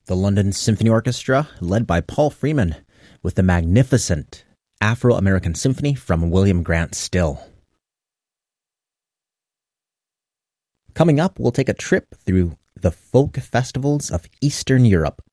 the London Symphony Orchestra, led by Paul Freeman, with the magnificent Afro-American Symphony from William Grant Still. Coming up, we'll take a trip through the folk festivals of Eastern Europe.